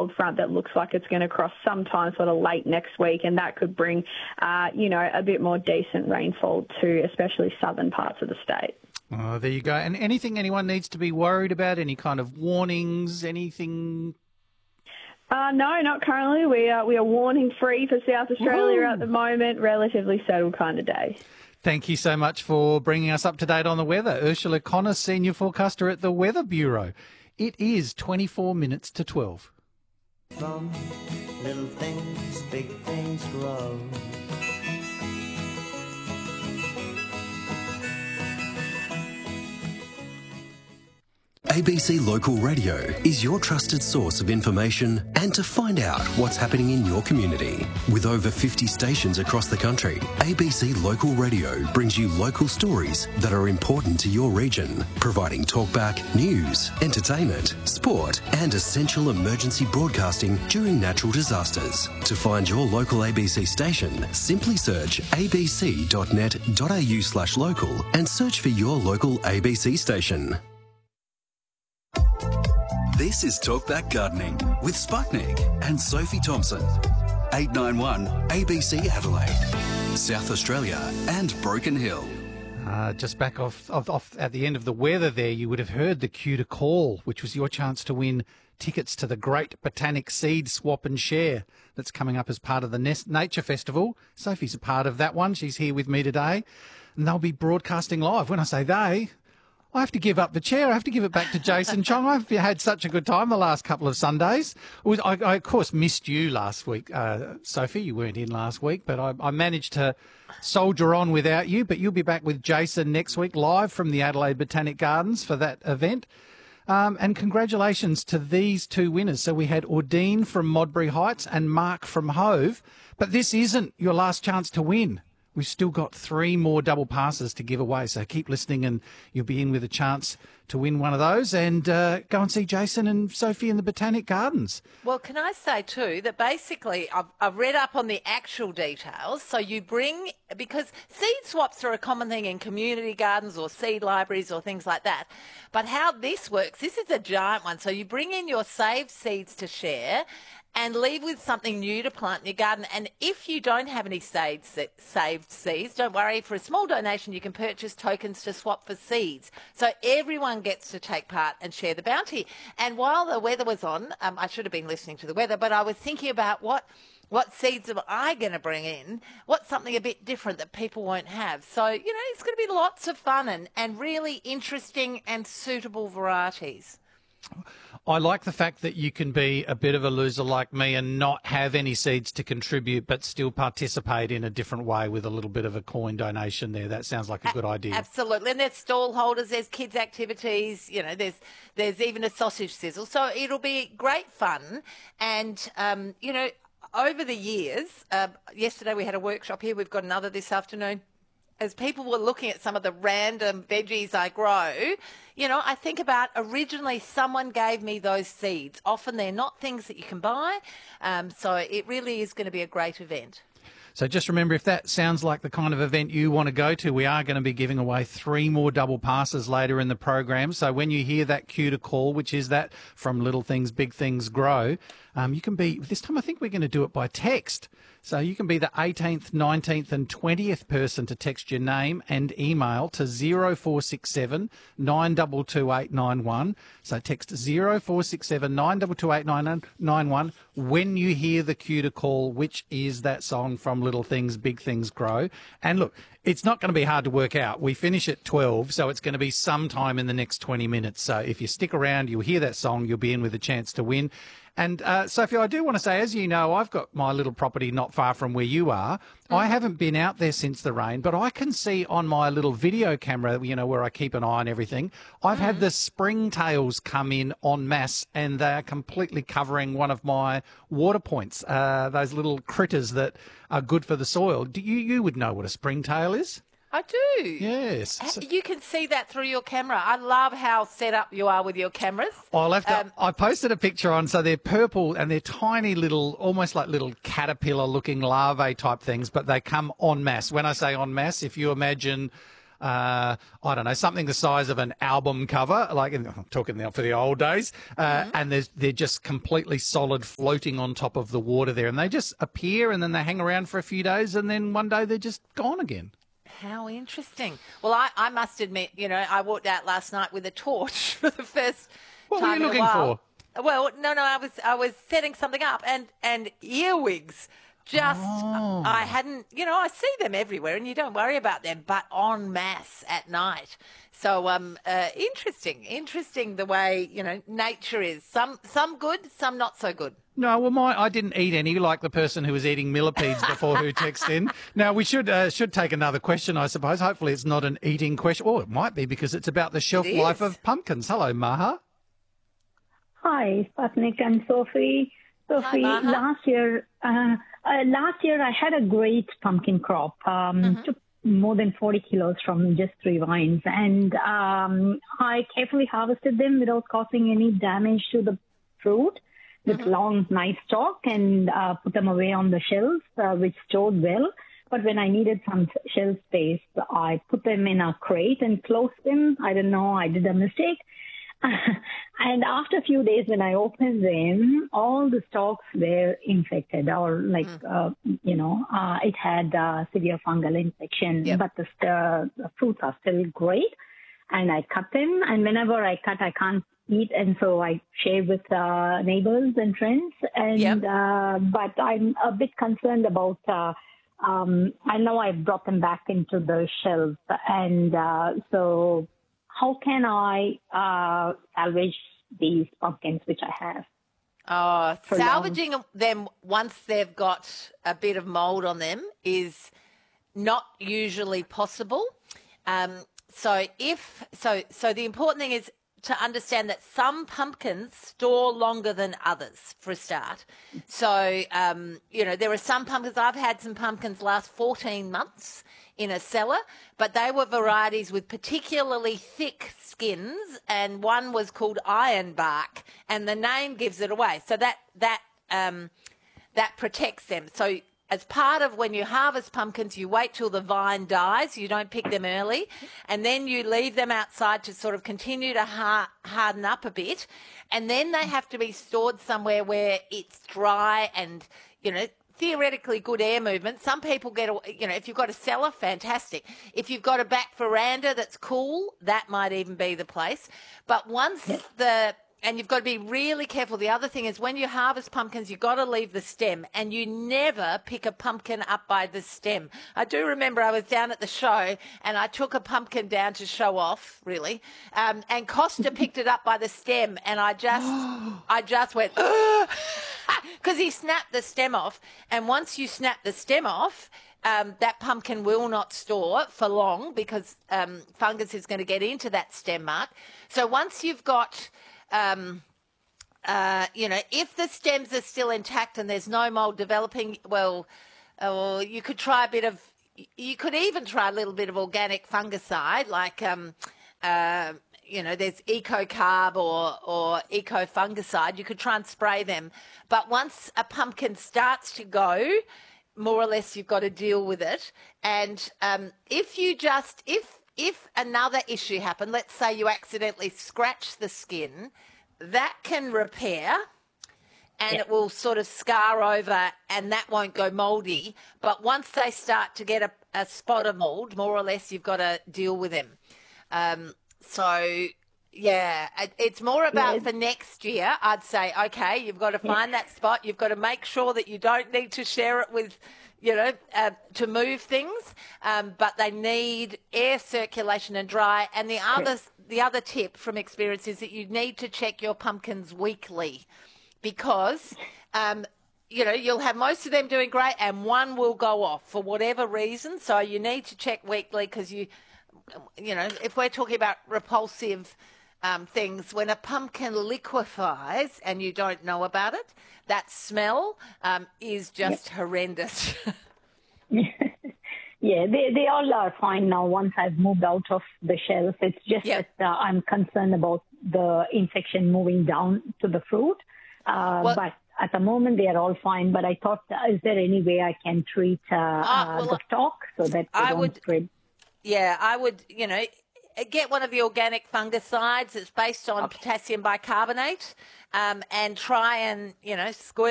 cold front that looks like it's going to cross sometime sort of late next week, and that could bring, a bit more decent rainfall to especially southern parts of the state. Oh, there you go. And anything anyone needs to be worried about? Any kind of warnings? Anything? No, not currently. We are warning free for South Australia at the moment. Relatively settled kind of day. Thank you so much for bringing us up to date on the weather. Ursula Connor, Senior Forecaster at the Weather Bureau. It is 24 minutes to 12. From little things, big things grow. ABC Local Radio is your trusted source of information and to find out what's happening in your community. With over 50 stations across the country, ABC Local Radio brings you local stories that are important to your region, providing talkback, news, entertainment, sport and essential emergency broadcasting during natural disasters. To find your local ABC station, simply search abc.net.au/local and search for your local ABC station. This is Talkback Gardening with Sputnik and Sophie Thompson. 891 ABC Adelaide, South Australia and Broken Hill. Just back off at the end of the weather there, you would have heard the cue to call, which was your chance to win tickets to the Great Botanic Seed Swap and Share that's coming up as part of the Nature Festival. Sophie's a part of that one. She's here with me today, and they'll be broadcasting live. When I say they, I have to give up the chair. I have to give it back to Jason Chong. I've had such a good time the last couple of Sundays. I of course, missed you last week, Sophie. You weren't in last week, but I managed to soldier on without you. But you'll be back with Jason next week, live from the Adelaide Botanic Gardens for that event. And congratulations to these two winners. So we had Ordine from Modbury Heights and Mark from Hove. But this isn't your last chance to win. We've still got 3 more double passes to give away, so keep listening and you'll be in with a chance to win one of those and go and see Jason and Sophie in the Botanic Gardens. Well, can I say too that basically I've read up on the actual details. So you bring, because seed swaps are a common thing in community gardens or seed libraries or things like that. But how this works, this is a giant one. So you bring in your saved seeds to share and leave with something new to plant in your garden. And if you don't have any saved seeds, don't worry. For a small donation, you can purchase tokens to swap for seeds. So everyone gets to take part and share the bounty. And while the weather was on, I should have been listening to the weather, but I was thinking about what seeds am I going to bring in? What's something a bit different that people won't have? So, it's going to be lots of fun and really interesting and suitable varieties. I like the fact that you can be a bit of a loser like me and not have any seeds to contribute but still participate in a different way with a little bit of a coin donation there. That sounds like a good idea. Absolutely. And there's stall holders, there's kids' activities, there's even a sausage sizzle. So it'll be great fun. And, over the years, yesterday we had a workshop here. We've got another this afternoon. As people were looking at some of the random veggies I grow, I think about originally someone gave me those seeds. Often they're not things that you can buy. So it really is going to be a great event. So just remember, if that sounds like the kind of event you want to go to, we are going to be giving away 3 more double passes later in the program. So when you hear that cue to call, which is that from Little Things, Big Things Grow, you can be, this time I think we're going to do it by text. So you can be the 18th, 19th and 20th person to text your name and email to 0467 922 891. So text 0467 922 891 when you hear the cue to call, which is that song from Little Things, Big Things Grow. And look, it's not going to be hard to work out. We finish at 12, so it's going to be sometime in the next 20 minutes. So if you stick around, you'll hear that song, you'll be in with a chance to win. And, Sophie, I do want to say, as you know, I've got my little property not far from where you are. Mm-hmm. I haven't been out there since the rain, but I can see on my little video camera, where I keep an eye on everything, I've had the springtails come in en masse and they are completely covering one of my water points, those little critters that are good for the soil. You would know what a springtail is? I do. Yes. You can see that through your camera. I love how set up you are with your cameras. I'll have to, I posted a picture on, so they're purple and they're tiny little, almost like little caterpillar-looking larvae type things, but they come en masse. When I say en masse, if you imagine I don't know, something the size of an album cover, like I'm talking now for the old days, and they're just completely solid, floating on top of the water there, and they just appear and then they hang around for a few days, and then one day they're just gone again. How interesting. Well, I must admit, I walked out last night with a torch for the first What time were you in a looking while. for? Well, no, I was setting something up, and earwigs. I hadn't, I see them everywhere, and you don't worry about them, but en masse at night. So, interesting the way nature is. Some good, some not so good. No, well, I didn't eat any, like the person who was eating millipedes before who texted in. Now, we should take another question, I suppose. Hopefully it's not an eating question. Or it might be because it's about the shelf life of pumpkins. Hello, Maha. Hi, Sputnik and Sophie. Hi, Maha. Last year I had a great pumpkin crop. Took more than 40 kilos from just 3 vines. And I carefully harvested them without causing any damage to the fruit, with long, nice stalk, and put them away on the shelves, which stored well. But when I needed some shelf space, I put them in a crate and closed them. I don't know, I did a mistake. And after a few days, when I opened them, all the stalks were infected, or it had severe fungal infection. Yep. But the fruits are still great. And I cut them, and whenever I cut, I can't eat, and so I share with neighbors and friends. And but I'm a bit concerned about. I know I've brought them back into the shelves, and so how can I salvage these pumpkins which I have? Oh, salvaging them once they've got a bit of mould on them is not usually possible. So the important thing is to understand that some pumpkins store longer than others, for a start. So, there are some pumpkins, I've had some pumpkins last 14 months in a cellar, but they were varieties with particularly thick skins, and one was called ironbark, and the name gives it away. So that protects them. So as part of when you harvest pumpkins, you wait till the vine dies. You don't pick them early. And then you leave them outside to sort of continue to harden up a bit. And then they have to be stored somewhere where it's dry and, theoretically good air movement. Some people get, if you've got a cellar, fantastic. If you've got a back veranda that's cool, that might even be the place. But and you've got to be really careful. The other thing is when you harvest pumpkins, you've got to leave the stem, and you never pick a pumpkin up by the stem. I do remember I was down at the show and I took a pumpkin down to show off, really, and Costa picked it up by the stem, and I just went, because he snapped the stem off, and once you snap the stem off, that pumpkin will not store for long because fungus is going to get into that stem mark. So once you've got... if the stems are still intact and there's no mold developing, you could even try a little bit of organic fungicide, like, there's EcoCarb or Eco-Fungicide. You could try and spray them. But once a pumpkin starts to go, more or less you've got to deal with it. And if another issue happened, let's say you accidentally scratch the skin, that can repair and it will sort of scar over and that won't go mouldy. But once they start to get a spot of mould, more or less you've got to deal with them. It's more about for next year. I'd say, okay, you've got to find that spot. You've got to make sure that you don't need to share it with to move things, but they need air circulation and dry. And the other tip from experience is that you need to check your pumpkins weekly, because you'll have most of them doing great and one will go off for whatever reason. So you need to check weekly, because if we're talking about repulsive things, when a pumpkin liquefies and you don't know about it, that smell is just horrendous. Yeah, they all are fine now once I've moved out of the shelf. It's just that I'm concerned about the infection moving down to the fruit. But at the moment, they are all fine. But I thought, is there any way I can treat the stalk so that they don't spread? Yeah, I would, get one of the organic fungicides. It's based on potassium bicarbonate, and try and, squeeze